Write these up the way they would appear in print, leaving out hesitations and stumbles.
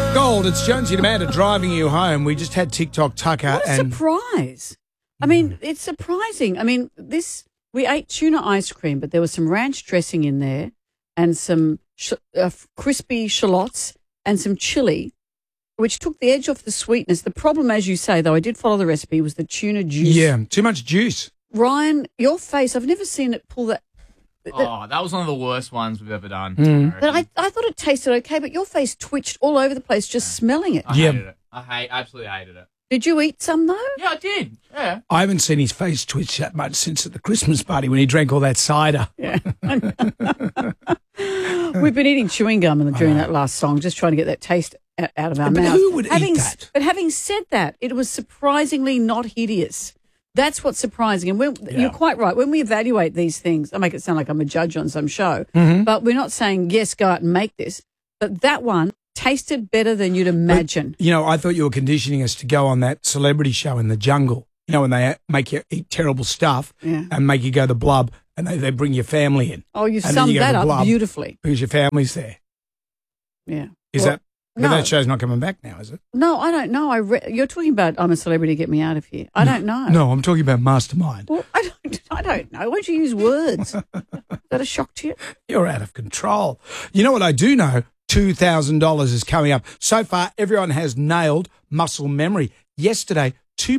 Gold, it's Jonesy and Amanda driving you home. We just had TikTok Tucker. What a surprise. I mean, it's surprising. I mean, we ate tuna ice cream, but there was some ranch dressing in there and some crispy shallots and some chili, which took the edge off the sweetness. The problem, as you say, though, I did follow the recipe, was the tuna juice. Yeah, too much juice. Ryan, your face, I've never seen it pull that. That was one of the worst ones we've ever done. But I thought it tasted okay, but your face twitched all over the place just smelling it. I hated it. I absolutely hated it. Did you eat some, though? Yeah, I did. Yeah. I haven't seen his face twitch that much since at the Christmas party when he drank all that cider. Yeah. We've been eating chewing gum during that last song, just trying to get that taste out of our mouth. Who would eat that? But having said that, it was surprisingly not hideous. That's what's surprising. And you're quite right. When we evaluate these things, I make it sound like I'm a judge on some show, but we're not saying, yes, go out and make this. But that one tasted better than you'd imagine. But, I thought you were conditioning us to go on that celebrity show in the jungle, when they make you eat terrible stuff and make you go to Blub and they bring your family in. Oh, you summed that up beautifully. Because your family's there. Yeah. That show's not coming back now, is it? No, I don't know. You're talking about I'm a Celebrity, get me out of here. I don't know. No, I'm talking about Mastermind. Well, I don't know. Why don't you use words? Is that a shock to you? You're out of control. You know what I do know? $2,000 is coming up. So far, everyone has nailed muscle memory. Yesterday,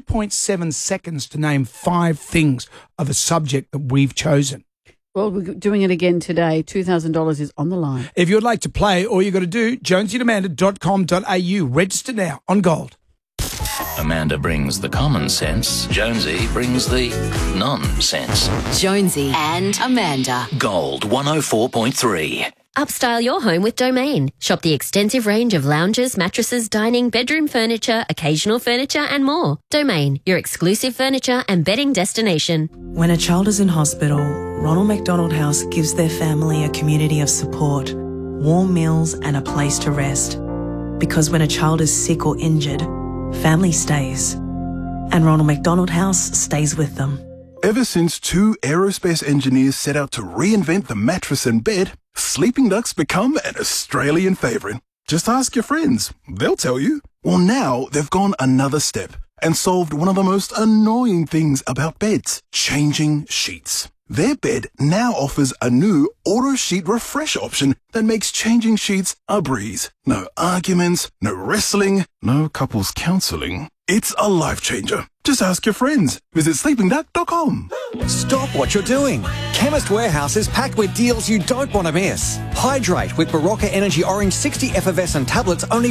2.7 seconds to name 5 things of a subject that we've chosen. Well, we're doing it again today. $2,000 is on the line. If you'd like to play, all you got to do, jonesyandamanda.com.au. Register now on Gold. Amanda brings the common sense. Jonesy brings the nonsense. Jonesy and Amanda. Gold 104.3. Upstyle your home with Domain. Shop the extensive range of lounges, mattresses, dining, bedroom furniture, occasional furniture and more. Domain, your exclusive furniture and bedding destination. When a child is in hospital, Ronald McDonald House gives their family a community of support, warm meals and a place to rest. Because when a child is sick or injured, family stays. And Ronald McDonald House stays with them. Ever since 2 aerospace engineers set out to reinvent the mattress and bed, sleeping ducks become an Australian favourite. Just ask your friends. They'll tell you. Well, now they've gone another step and solved one of the most annoying things about beds, changing sheets. Their bed now offers a new auto sheet refresh option that makes changing sheets a breeze. No arguments, no wrestling, no couples counselling. It's a life changer. Just ask your friends. Visit sleepingduck.com. Stop what you're doing. Chemist Warehouse is packed with deals you don't want to miss. Hydrate with Barocca Energy Orange 60 effervescent tablets, only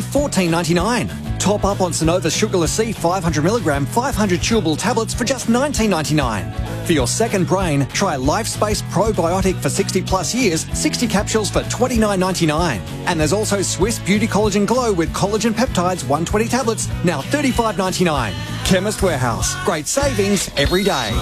$14.99. Top up on Sonova Sugarless C 500mg 500 chewable tablets for just $19.99. For your second brain, try LifeSpace Probiotic for 60 plus years, 60 capsules for $29.99. And there's also Swiss Beauty Collagen Glow with collagen peptides 120 tablets, now $35.99. Chemist Warehouse. Great savings every day.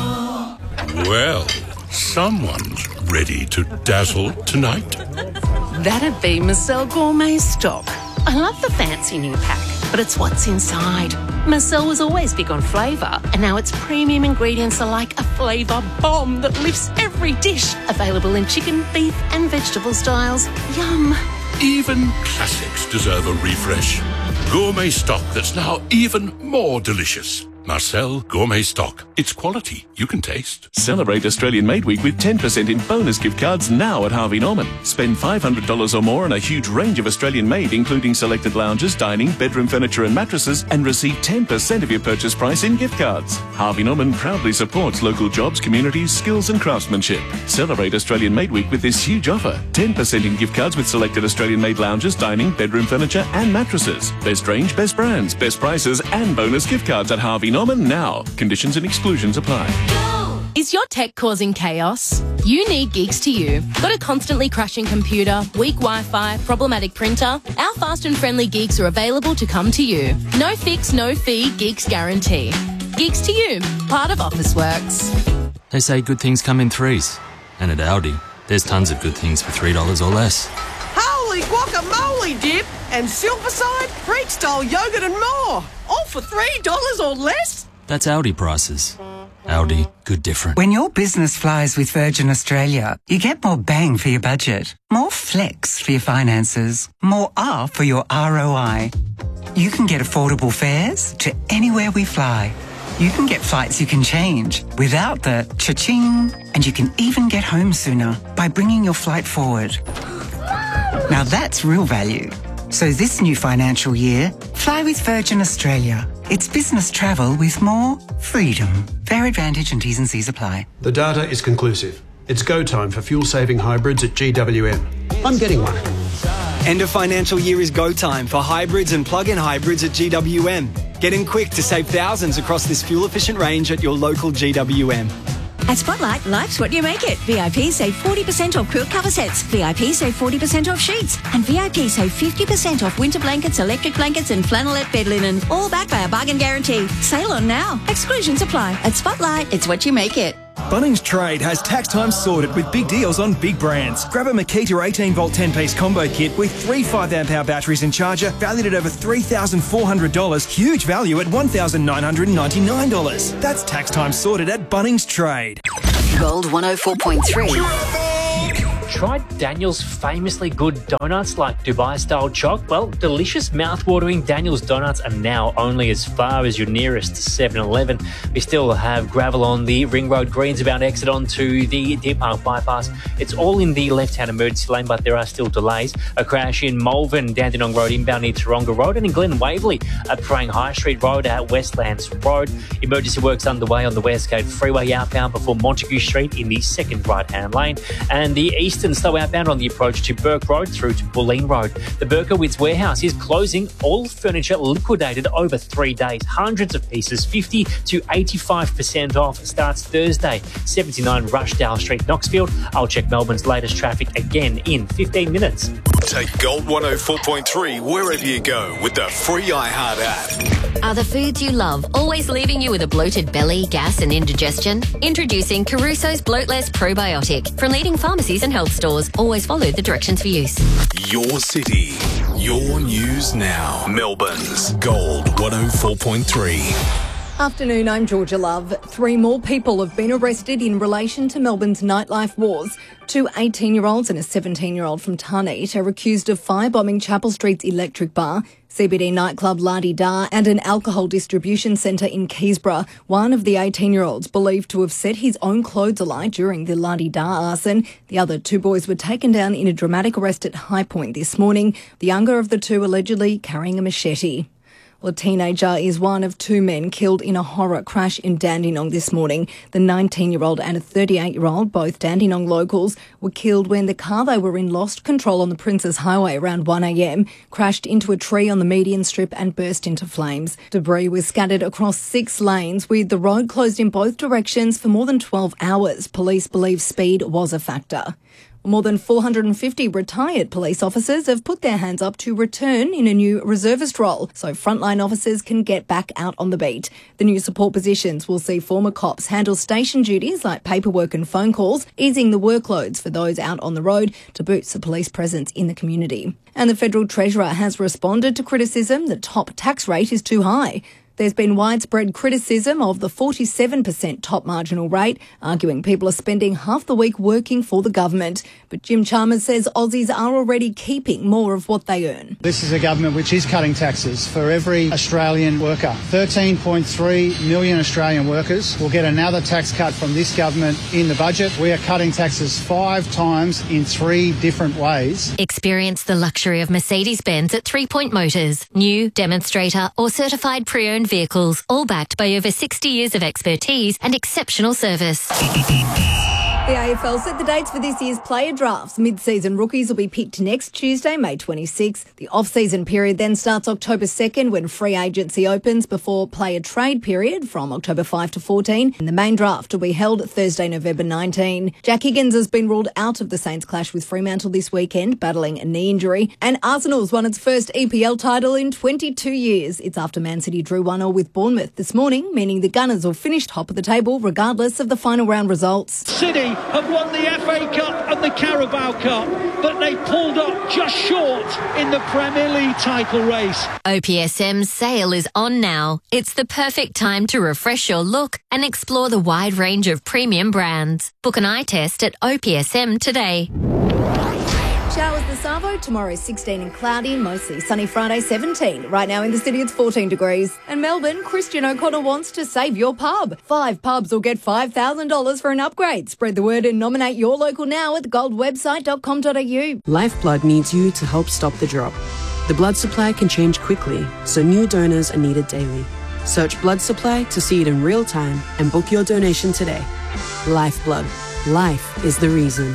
Well, someone's ready to dazzle tonight. That'd be Marcel Gourmet Stock. I love the fancy new pack, but it's what's inside. Marcel was always big on flavour, and now its premium ingredients are like a flavour bomb that lifts every dish. Available in chicken, beef and vegetable styles. Yum. Even classics deserve a refresh. Gourmet stock that's now even more delicious. Marcel Gourmet Stock. It's quality you can taste. Celebrate Australian Made Week with 10% in bonus gift cards now at Harvey Norman. Spend $500 or more on a huge range of Australian made, including selected lounges, dining, bedroom furniture and mattresses, and receive 10% of your purchase price in gift cards. Harvey Norman proudly supports local jobs, communities, skills and craftsmanship. Celebrate Australian Made Week with this huge offer. 10% in gift cards with selected Australian made lounges, dining, bedroom furniture and mattresses. Best range, best brands, best prices and bonus gift cards at Harvey Norman now. Conditions and exclusions apply. Is your tech causing chaos? You need Geeks to You. Got a constantly crashing computer, weak Wi-Fi, problematic printer? Our fast and friendly Geeks are available to come to you. No fix, no fee, Geeks guarantee. Geeks to You, part of Officeworks. They say good things come in threes. And at Aldi, there's tons of good things for $3 or less. Holy guacamole dip and Silverside, Greek-style yogurt and more. All for $3 or less? That's Aldi prices. Aldi, good different. When your business flies with Virgin Australia, you get more bang for your budget, more flex for your finances, more R for your ROI. you can get affordable fares to anywhere we fly. You can get flights you can change without the cha-ching, and you can even get home sooner by bringing your flight forward. Now that's real value. So this new financial year, fly with Virgin Australia. It's business travel with more freedom. Fare advantage and T's and C's apply. The data is conclusive. It's go time for fuel-saving hybrids at GWM. I'm getting one. End of financial year is go time for hybrids and plug-in hybrids at GWM. Get in quick to save thousands across this fuel-efficient range at your local GWM. At Spotlight, life's what you make it. VIP save 40% off quilt cover sets. VIP save 40% off sheets. And VIP save 50% off winter blankets, electric blankets and flannelette bed linen. All backed by a bargain guarantee. Sale on now. Exclusions apply. At Spotlight, it's what you make it. Bunnings Trade has tax time sorted with big deals on big brands. Grab a Makita 18-volt 10-piece combo kit with 3 5-amp-hour batteries and charger valued at over $3,400. Huge value at $1,999. That's tax time sorted at Bunnings Trade. Gold 104.3. Tried Daniel's famously good donuts like Dubai-style choc? Well, delicious, mouth-watering Daniel's donuts are now only as far as your nearest 7-Eleven. We still have gravel on the Ring Road Greensbound exit onto the Deer Park bypass. It's all in the left-hand emergency lane, but there are still delays. A crash in Malvern, Dandenong Road inbound near Taronga Road, and in Glen Waverley at Prahing High Street Road at Westlands Road. Emergency works underway on the Westgate Freeway outbound before Montague Street in the second right-hand lane, and the Eastern slow outbound on the approach to Burke Road through to Bulleen Road. The Berkowitz warehouse is closing, all furniture liquidated over 3 days. Hundreds of pieces, 50 to 85% off, starts Thursday. 79 Rushdale Street, Knoxfield. I'll check Melbourne's latest traffic again in 15 minutes. Take Gold 104.3 wherever you go with the free iHeart app. Are the foods you love always leaving you with a bloated belly, gas and indigestion? Introducing Caruso's Bloatless Probiotic from leading pharmacies and health stores. Always follow the directions for use. Your city, your news now. Melbourne's Gold 104.3. Afternoon, I'm Georgia Love. 3 more people have been arrested in relation to Melbourne's nightlife wars. 2 18-year-olds and a 17-year-old from Tarneit are accused of firebombing Chapel Street's Electric Bar, CBD nightclub La Di Da and an alcohol distribution centre in Keysborough. One of the 18-year-olds believed to have set his own clothes alight during the La Di Da arson. The other 2 boys were taken down in a dramatic arrest at High Point this morning, the younger of the 2 allegedly carrying a machete. Well, a teenager is one of 2 men killed in a horror crash in Dandenong this morning. The 19-year-old and a 38-year-old, both Dandenong locals, were killed when the car they were in lost control on the Princes Highway around 1 a.m, crashed into a tree on the median strip and burst into flames. Debris was scattered across 6 lanes, with the road closed in both directions for more than 12 hours. Police believe speed was a factor. More than 450 retired police officers have put their hands up to return in a new reservist role so frontline officers can get back out on the beat. The new support positions will see former cops handle station duties like paperwork and phone calls, easing the workloads for those out on the road to boost the police presence in the community. And the Federal Treasurer has responded to criticism the top tax rate is too high. There's been widespread criticism of the 47% top marginal rate, arguing people are spending half the week working for the government. But Jim Chalmers says Aussies are already keeping more of what they earn. This is a government which is cutting taxes for every Australian worker. 13.3 million Australian workers will get another tax cut from this government in the budget. We are cutting taxes 5 times in 3 different ways. Experience the luxury of Mercedes-Benz at 3 Point Motors. New, demonstrator or certified pre-owned vehicles, all backed by over 60 years of expertise and exceptional service. The AFL set the dates for this year's player drafts. Mid-season rookies will be picked next Tuesday, May 26th. The off-season period then starts October 2nd when free agency opens before player trade period from October 5 to 14. And the main draft will be held Thursday, November 19. Jack Higgins has been ruled out of the Saints clash with Fremantle this weekend, battling a knee injury. And Arsenal's won its first EPL title in 22 years. It's after Man City drew 1-1 with Bournemouth this morning, meaning the Gunners will finish top of the table regardless of the final round results. City have won the FA Cup and the Carabao Cup, but they pulled up just short in the Premier League title race. OPSM's sale is on now. It's the perfect time to refresh your look and explore the wide range of premium brands. Book an eye test at OPSM today. showers this Savo. Tomorrow 16 and cloudy, mostly sunny. Friday 17. Right now in the city it's 14 degrees. And Melbourne, Christian O'Connor wants to save your pub. 5 pubs will get $5,000 for an upgrade. Spread the word and nominate your local now at goldwebsite.com.au. Lifeblood needs you to help stop the drop. The blood supply can change quickly, so new donors are needed daily. Search blood supply to see it in real time and book your donation today. Lifeblood. Life is the reason.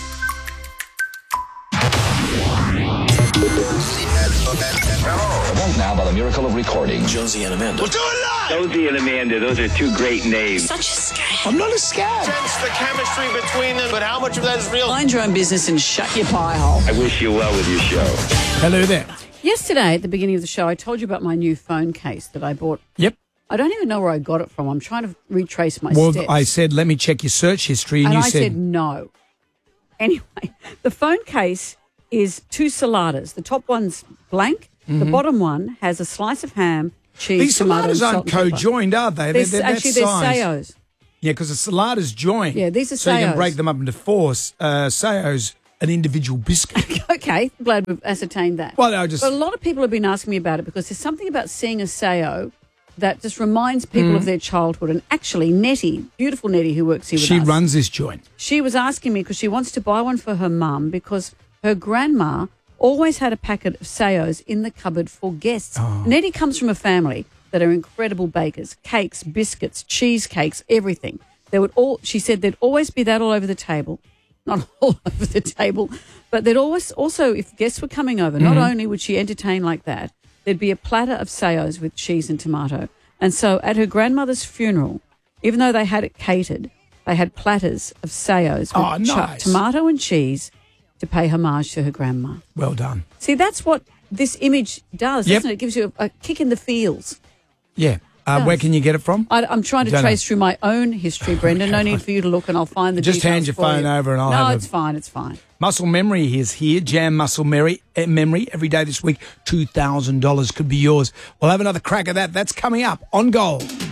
Now, by the miracle of recording, Josie and Amanda. We'll do it live! Josie and Amanda, those are 2 great names. Such a scam. I'm not a scam. Sense the chemistry between them, but how much of that is real? Mind your own business and shut your pie hole. I wish you well with your show. Hello there. Yesterday, at the beginning of the show, I told you about my new phone case that I bought. Yep. I don't even know where I got it from. I'm trying to retrace my Well, steps. I said, let me check your search history, and you I said no. Anyway, the phone case is 2 saladas. The top one's blank. The bottom one has a slice of ham, cheese, These tomato, saladas salt aren't and pepper. co-joined, are they? They're actually, they're Sayos. Yeah, because the salada's joined. Yeah, these are So you can Sayos. break them up into 4. Sayos, an individual biscuit. Okay, glad we've ascertained that. Well, I just... But a lot of people have been asking me about it because there's something about seeing a Sayo that just reminds people of their childhood. And actually, Nettie, beautiful Nettie who works here with us. She runs this joint. She was asking me because she wants to buy one for her mum because her grandma always had a packet of Sayos in the cupboard for guests. Oh. Nettie comes from a family that are incredible bakers, cakes, biscuits, cheesecakes, everything. She said there'd always be that all over the table. Not all over the table, but there'd always also, if guests were coming over, not only would she entertain like that, there'd be a platter of Sayos with cheese and tomato. And so at her grandmother's funeral, even though they had it catered, they had platters of Sayos with nice. tomato and cheese to pay homage to her grandma. Well done. See, that's what this image does, Yep. doesn't it? It gives you a kick in the feels. Yeah. Where can you get it from? I'm trying to Don't trace know. through my own history, Brendan. No need for you to look, and I'll find the Just details hand your for phone you. over and I'll no, have it's fine. It's fine. Muscle Memory is here. Jam Muscle Memory every day this week. $2,000 could be yours. We'll have another crack at that. That's coming up on Gold.